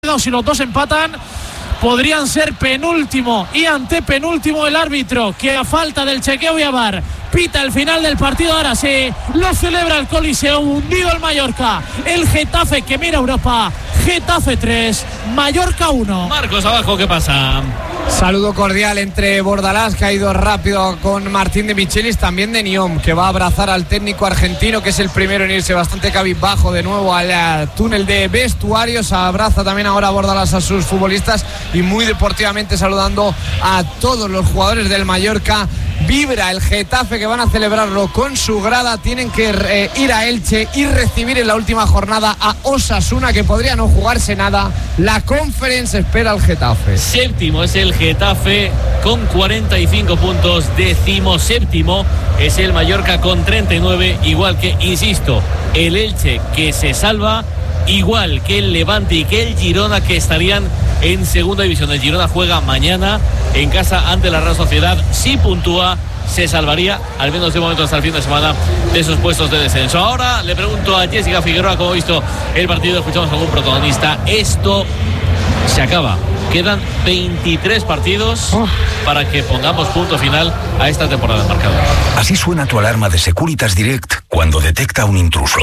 Si los dos empatan, podrían ser penúltimo y antepenúltimo. El árbitro, que a falta del chequeo y VAR pita el final del partido. Ahora se lo celebra el Coliseo. Hundido el Mallorca, el Getafe que mira Europa. Getafe 3, Mallorca 1. Marcos, abajo, ¿qué pasa? Saludo cordial entre Bordalás, que ha ido rápido con Martín de Michelis, también de Niom, que va a abrazar al técnico argentino, que es el primero en irse bastante cabizbajo de nuevo al túnel de vestuarios. Abraza también ahora Bordalás a sus futbolistas y muy deportivamente saludando a todos los jugadores del Mallorca. Vibra el Getafe, que van a celebrarlo con su grada. Tienen que ir a Elche y recibir en la última jornada a Osasuna, que podría no jugarse nada. La Conference espera al Getafe. Séptimo es el Getafe con 45 puntos. 17º es el Mallorca con 39. Igual que, insisto, el Elche, que se salva, igual que el Levante y que el Girona, que estarían en segunda división. El Girona juega mañana en casa ante la Real Sociedad. Si puntúa, se salvaría, al menos de momento hasta el fin de semana, de sus puestos de descenso. Ahora le pregunto a Jessica Figueroa cómo ha visto el partido. Escuchamos a algún protagonista. Esto se acaba. Quedan 23 partidos para que pongamos punto final a esta temporada de marcador. Así suena tu alarma de Securitas Direct cuando detecta un intruso.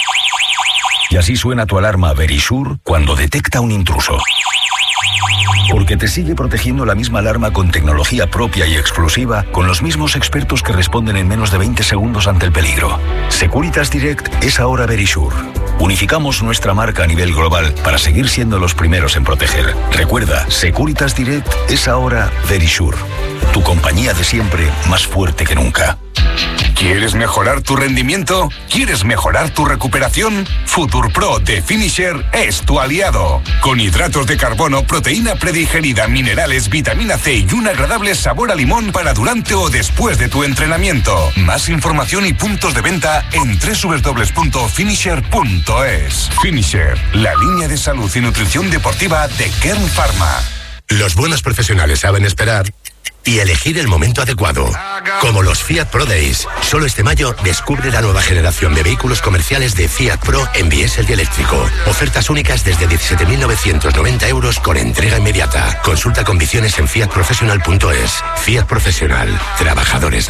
Y así suena tu alarma Verisure cuando detecta un intruso. Porque te sigue protegiendo la misma alarma con tecnología propia y exclusiva, con los mismos expertos que responden en menos de 20 segundos ante el peligro. Securitas Direct es ahora Verisure. Unificamos nuestra marca a nivel global para seguir siendo los primeros en proteger. Recuerda, Securitas Direct es ahora Verisure. Tu compañía de siempre, más fuerte que nunca. ¿Quieres mejorar tu rendimiento? ¿Quieres mejorar tu recuperación? FuturPro de Finisher es tu aliado. Con hidratos de carbono, proteína predigerida, minerales, vitamina C y un agradable sabor a limón para durante o después de tu entrenamiento. Más información y puntos de venta en www.finisher.es. Finisher, la línea de salud y nutrición deportiva de Kern Pharma. Los buenos profesionales saben esperar y elegir el momento adecuado. Como los Fiat Pro Days. Solo este mayo descubre la nueva generación de vehículos comerciales de Fiat Pro en diésel y eléctrico. Ofertas únicas desde 17.990 euros con entrega inmediata. Consulta condiciones en fiatprofessional.es. Fiat Professional. Trabajadores